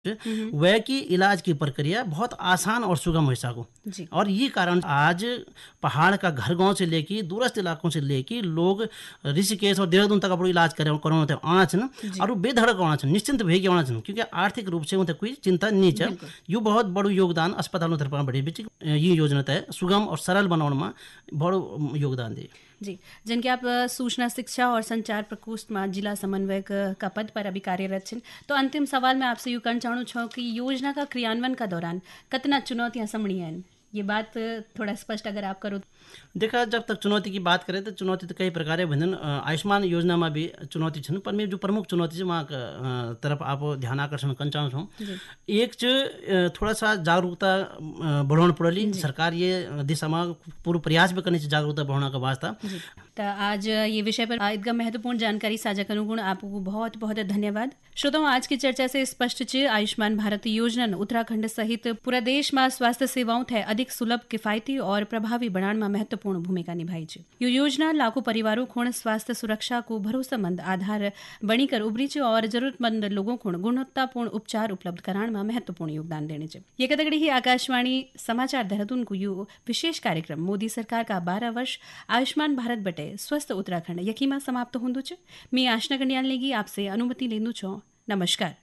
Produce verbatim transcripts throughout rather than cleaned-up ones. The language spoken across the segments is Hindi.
हम्म, वह की इलाज की प्रक्रिया बहुत आसान और सुगम हो सको। जी और ये कारण आज पहाड़ का घर गांव से लेके दूरस्थ इलाकों से लेके लोग ऋषिकेश और देहरादून तक अपनो इलाज करे कराना आना छन जी और बेधड़क आना छन, निश्चिंत भेगी आना छन, क्योंकि आर्थिक रूप से उन्हें कोई चिंता नहीं है। बिल्कुल यो बहुत बड़ो योगदान अस्पतालों तरफ बढ़े बीच ये योजना तय सुगम और सरल बनाने में बड़ो योगदान दे। जी जिनके आप अ, सूचना शिक्षा और संचार प्रकोष्ठ में जिला समन्वयक अ, का पद पर अभी कार्यरत छिन। तो अंतिम सवाल मैं आपसे यूँ करना चाहूँ छूँ कि योजना का क्रियान्वयन का दौरान कितना चुनौतियाँ सामनी हैं, ये बात अ, थोड़ा स्पष्ट अगर आप करो। देखा, जब तक चुनौती की बात करें तो चुनौती तो कई प्रकार है भिन्न। आयुष्मान योजना में भी चुनौती छन, पर मैं जो प्रमुख चुनौती है वहाँ का, तरफ आप ध्यान आकर्षण करना चाहूँ छूँ। जी एक च अ, थोड़ा सा जागरूकता बढ़ाना पड़ेली। जी सरकार ये दिशा में पूरा प्रयास भी करनी चाहिए जागरूकता बढ़ाने का वास्ता। जी तो आज ये विषय पर एकदम महत्वपूर्ण जानकारी साझा करूँ गुण आपको बहुत बहुत धन्यवाद। श्रोताओं, आज की चर्चा से स्पष्ट च आयुष्मान भारत योजना उत्तराखंड सहित पूरा देश में स्वास्थ्य सेवाओं थे अधिक सुलभ, किफायती और प्रभावी बनाने में महत्वपूर्ण भूमिका निभाई है। यो योजना लाखों परिवारों को स्वास्थ्य सुरक्षा को भरोसेमंद आधार बनीकर उभरी है और जरूरतमंद लोगों को गुणवत्तापूर्ण उपचार उपलब्ध कराने में महत्वपूर्ण योगदान देने है। ये कतगड़ी ही आकाशवाणी समाचार देहरादून को यो विशेष कार्यक्रम मोदी सरकार का बारह वर्ष आयुष्मान भारत बटे स्वस्थ उत्तराखंड यकी में समाप्त होंदो छ। मैं आशना कन्याल लेगी आपसे अनुमति लेंदू छो। नमस्कार।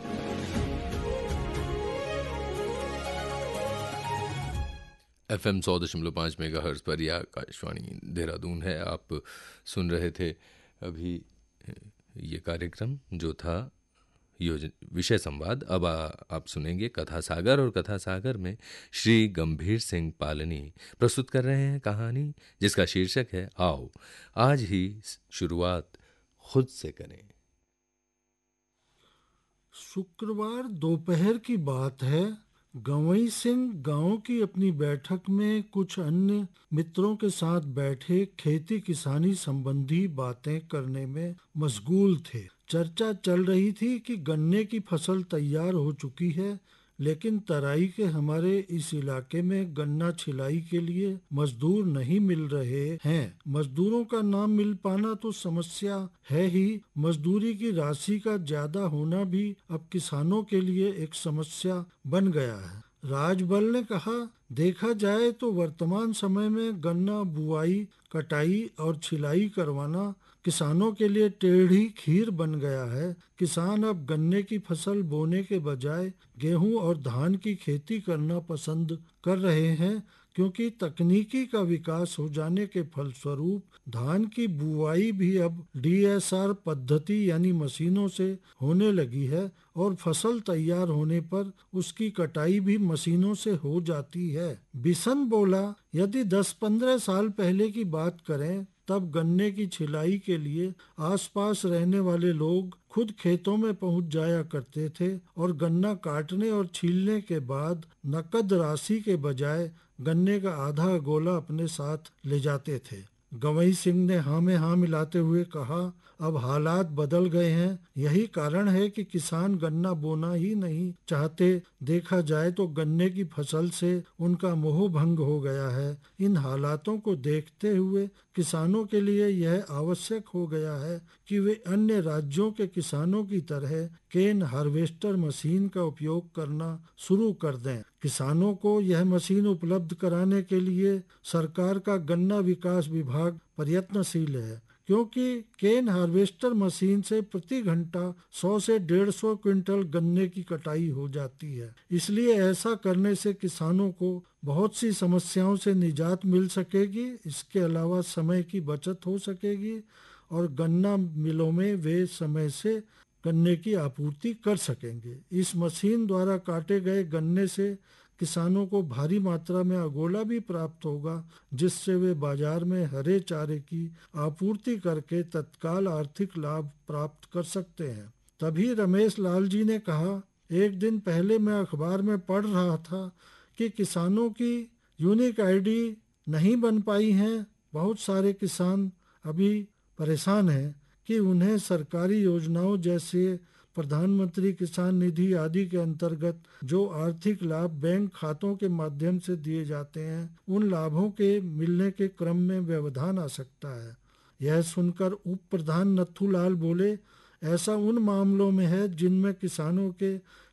एफ एम सौ दशमलव पाँच मेगा हर्ज पर यह आकाशवाणी देहरादून है। आप सुन रहे थे अभी ये कार्यक्रम जो था योजना विषय संवाद। अब आ, आप सुनेंगे कथा सागर, और कथा सागर में श्री गंभीर सिंह पालनी प्रस्तुत कर रहे हैं कहानी जिसका शीर्षक है आओ आज ही शुरुआत खुद से करें। शुक्रवार दोपहर की बात है। गंवई सिंह गांव की अपनी बैठक में कुछ अन्य मित्रों के साथ बैठे खेती किसानी संबंधी बातें करने में मशगूल थे। चर्चा चल रही थी कि गन्ने की फसल तैयार हो चुकी है, लेकिन तराई के हमारे इस इलाके में गन्ना छिलाई के लिए मजदूर नहीं मिल रहे हैं। मजदूरों का ना मिल पाना तो समस्या है ही, मजदूरी की राशि का ज्यादा होना भी अब किसानों के लिए एक समस्या बन गया है। राजबल ने कहा, देखा जाए तो वर्तमान समय में गन्ना बुआई, कटाई और छिलाई करवाना किसानों के लिए टेढ़ी खीर बन गया है। किसान अब गन्ने की फसल बोने के बजाय गेहूं और धान की खेती करना पसंद कर रहे हैं, क्योंकि तकनीकी का विकास हो जाने के फलस्वरूप धान की बुआई भी अब डी एस आर पद्धति यानी मशीनों से होने लगी है और फसल तैयार होने पर उसकी कटाई भी मशीनों से हो जाती है। बिशन बोला, यदि दस पंद्रह साल पहले की बात करें तब गन्ने की छिलाई के लिए आसपास रहने वाले लोग खुद खेतों में पहुंच जाया करते थे और गन्ना काटने और छीलने के बाद नकद राशि के बजाय गन्ने का आधा गोला अपने साथ ले जाते थे। गंवई सिंह ने हाँ में हाँ मिलाते हुए कहा, अब हालात बदल गए हैं। यही कारण है कि किसान गन्ना बोना ही नहीं चाहते। देखा जाए तो गन्ने की फसल से उनका मोह भंग हो गया है। इन हालातों को देखते हुए किसानों के लिए यह आवश्यक हो गया है कि वे अन्य राज्यों के किसानों की तरह केन हार्वेस्टर मशीन का उपयोग करना शुरू कर दें। किसानों को यह मशीन उपलब्ध कराने के लिए सरकार का गन्ना विकास विभाग प्रयत्नशील है, क्योंकि केन हार्वेस्टर मशीन से प्रति घंटा सौ से डेढ़ सौ क्विंटल गन्ने की कटाई हो जाती है। इसलिए ऐसा करने से किसानों को बहुत सी समस्याओं से निजात मिल सकेगी। इसके अलावा समय की बचत हो सकेगी और गन्ना मिलों में वे समय से गन्ने की आपूर्ति कर सकेंगे। इस मशीन द्वारा काटे गए गन्ने से किसानों को भारी मात्रा में अगोला भी प्राप्त होगा, जिससे वे बाजार में हरे चारे की आपूर्ति करके तत्काल आर्थिक लाभ प्राप्त कर सकते हैं। तभी रमेश लाल जी ने कहा, एक दिन पहले मैं अखबार में पढ़ रहा था कि किसानों की यूनिक आईडी नहीं बन पाई हैं। बहुत सारे किसान अभी परेशान हैं कि उन्हें सरकारी योजनाओं जैसे प्रधानमंत्री किसान निधि आदि के अंतर्गत जो आर्थिक लाभ बैंक खातों के माध्यम से दिए जाते हैं, उन लाभों के मिलने के क्रम में व्यवधान आ सकता है। यह सुनकर उप प्रधान नथुलाल बोले, ऐसा उन मामलों में है जिनमें किसानों के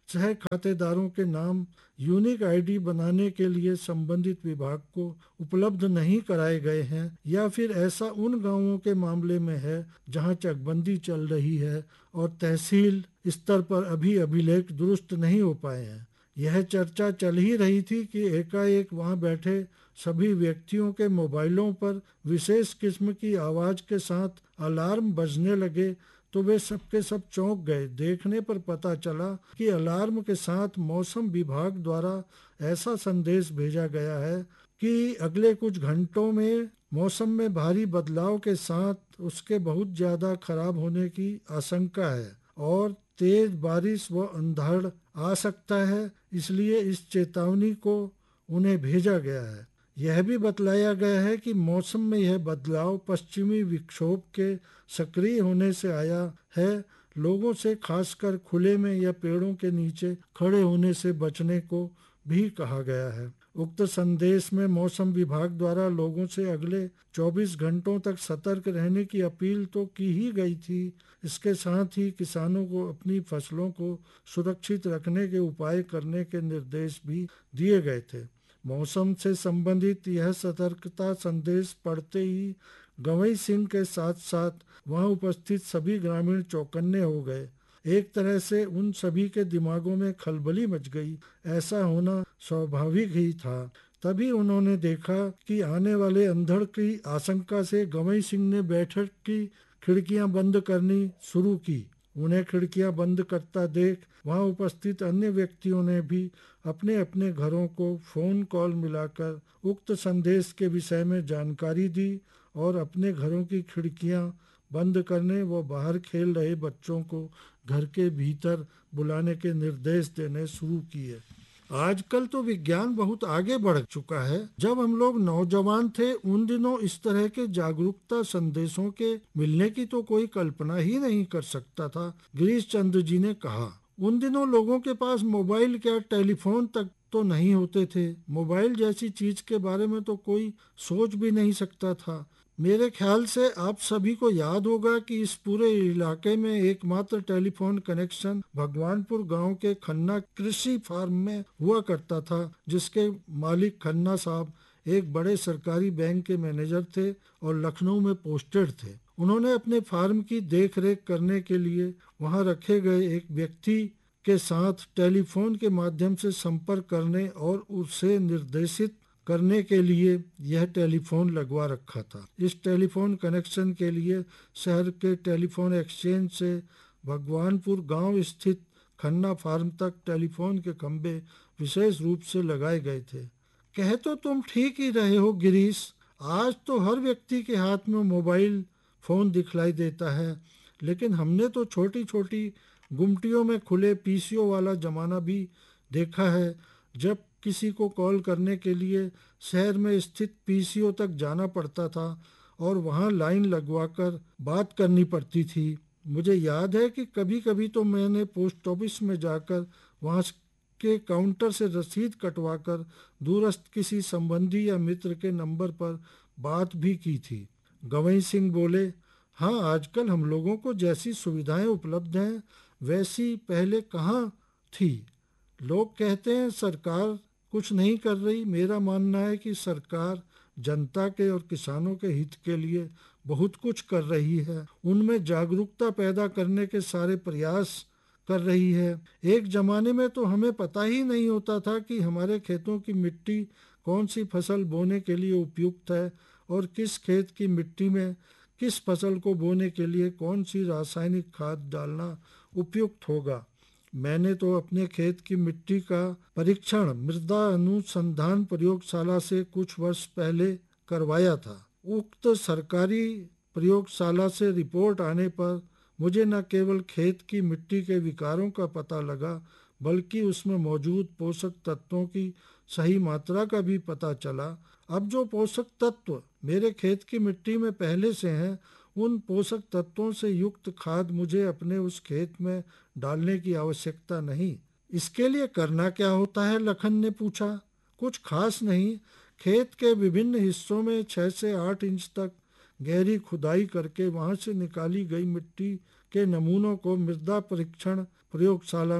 सह खातेदारों के नाम यूनिक आईडी बनाने के लिए संबंधित विभाग को उपलब्ध नहीं कराए गए हैं, या फिर ऐसा उन गांवों के मामले में है जहां चकबंदी चल रही है और तहसील स्तर पर अभी अभिलेख दुरुस्त नहीं हो पाए हैं। यह चर्चा चल ही रही थी कि एकाएक वहां बैठे सभी व्यक्तियों के मोबाइलों पर विशेष किस्म की आवाज के साथ अलार्म बजने लगे तो वे सबके सब चौंक गए। देखने पर पता चला कि अलार्म के साथ मौसम विभाग द्वारा ऐसा संदेश भेजा गया है कि अगले कुछ घंटों में मौसम में भारी बदलाव के साथ उसके बहुत ज़्यादा खराब होने की आशंका है और तेज बारिश व अंधड़ आ सकता है, इसलिए इस चेतावनी को उन्हें भेजा गया है। यह भी बतलाया गया है कि मौसम में यह बदलाव पश्चिमी विक्षोभ के सक्रिय होने से आया है। लोगों से खासकर खुले में या पेड़ों के नीचे खड़े होने से बचने को भी कहा गया है। उक्त संदेश में मौसम विभाग द्वारा लोगों से अगले चौबीस घंटों तक सतर्क रहने की अपील तो की ही गई थी, इसके साथ ही किसानों को अपनी फसलों को सुरक्षित रखने के उपाय करने के निर्देश भी दिए गए थे। मौसम से संबंधित यह सतर्कता संदेश पढ़ते ही गवई सिंह के साथ साथ वहां उपस्थित सभी ग्रामीण चौकन्ने हो गए। एक तरह से उन सभी के दिमागों में खलबली मच गई। ऐसा होना स्वाभाविक ही था। तभी उन्होंने देखा कि आने वाले अंधड़ की आशंका से गवई सिंह ने बैठक की खिड़कियां बंद करनी शुरू की। उन्हें खिड़कियां बंद करता देख वहां उपस्थित अन्य व्यक्तियों ने भी अपने अपने घरों को फोन कॉल मिलाकर उक्त संदेश के विषय में जानकारी दी और अपने घरों की खिड़कियां बंद करने व बाहर खेल रहे बच्चों को घर के भीतर बुलाने के निर्देश देने शुरू किए। आजकल तो विज्ञान बहुत आगे बढ़ चुका है। जब हम लोग नौजवान थे उन दिनों इस तरह के जागरूकता संदेशों के मिलने की तो कोई कल्पना ही नहीं कर सकता था। गिरीश चंद्र जी ने कहा, उन दिनों लोगों के पास मोबाइल क्या टेलीफोन तक तो नहीं होते थे। मोबाइल जैसी चीज के बारे में तो कोई सोच भी नहीं सकता था। मेरे ख्याल से आप सभी को याद होगा कि इस पूरे इलाके में एकमात्र टेलीफोन कनेक्शन भगवानपुर गांव के खन्ना कृषि फार्म में हुआ करता था, जिसके मालिक खन्ना साहब एक बड़े सरकारी बैंक के मैनेजर थे और लखनऊ में पोस्टेड थे। उन्होंने अपने फार्म की देखरेख करने के लिए वहां रखे गए एक व्यक्ति के साथ टेलीफोन के माध्यम से संपर्क करने और उसे निर्देशित करने के लिए यह टेलीफोन लगवा रखा था। इस टेलीफोन कनेक्शन के लिए शहर के टेलीफोन एक्सचेंज से भगवानपुर गांव स्थित खन्ना फार्म तक टेलीफोन के खंभे विशेष रूप से लगाए गए थे। कह तो तुम ठीक ही रहे हो गिरीश, आज तो हर व्यक्ति के हाथ में मोबाइल फोन दिखलाई देता है, लेकिन हमने तो छोटी छोटी गुमटियों में खुले पीसीओ वाला जमाना भी देखा है, जब किसी को कॉल करने के लिए शहर में स्थित पीसीओ तक जाना पड़ता था और वहां लाइन लगवाकर बात करनी पड़ती थी। मुझे याद है कि कभी कभी तो मैंने पोस्ट ऑफिस में जाकर वहां के काउंटर से रसीद कटवाकर दूरस्थ किसी संबंधी या मित्र के नंबर पर बात भी की थी। गवई सिंह बोले, हाँ, आजकल हम लोगों को जैसी सुविधाएं उपलब्ध हैं वैसी पहले कहाँ थी। लोग कहते हैं सरकार कुछ नहीं कर रही। मेरा मानना है कि सरकार जनता के और किसानों के हित के लिए बहुत कुछ कर रही है। उनमें जागरूकता पैदा करने के सारे प्रयास कर रही है। एक जमाने में तो हमें पता ही नहीं होता था कि हमारे खेतों की मिट्टी कौन सी फसल बोने के लिए उपयुक्त है और किस खेत की मिट्टी में किस फसल को बोने के लिए कौन सी रासायनिक खाद डालना उपयुक्त होगा। मैंने तो अपने खेत की मिट्टी का परीक्षण मृदा अनुसंधान प्रयोगशाला से कुछ वर्ष पहले करवाया था। उक्त सरकारी प्रयोगशाला से रिपोर्ट आने पर मुझे न केवल खेत की मिट्टी के विकारों का पता लगा, बल्कि उसमें मौजूद पोषक तत्वों की सही मात्रा का भी पता चला। अब जो पोषक तत्व मेरे खेत की मिट्टी में पहले से हैं, उन पोषक तत्वों से युक्त खाद मुझे अपने उस खेत में डालने की आवश्यकता नहीं। इसके लिए करना क्या होता है? लखन ने पूछा। कुछ खास नहीं, खेत के विभिन्न हिस्सों में छह से आठ इंच तक गहरी खुदाई करके वहां से निकाली गई मिट्टी के नमूनों को मृदा परीक्षण प्रयोगशाला में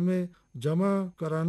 जमा कराने